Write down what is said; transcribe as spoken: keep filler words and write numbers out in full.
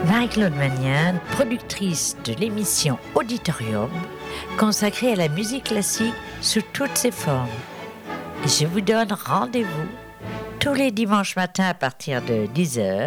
Marie-Claude Magnan, productrice de l'émission Auditorium, consacrée à la musique classique sous toutes ses formes. Je vous donne rendez-vous tous les dimanches matins à partir de dix heures